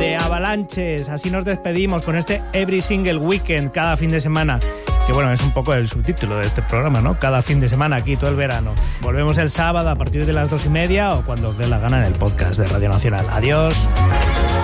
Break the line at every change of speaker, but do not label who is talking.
de Avalanches. Así nos despedimos con este Every Single Weekend, cada fin de semana. Que bueno, es un poco el subtítulo de este programa, ¿no? Cada fin de semana, aquí todo el verano. Volvemos el sábado a partir de las 2:30 o cuando os dé la gana en el podcast de Radio Nacional. Adiós.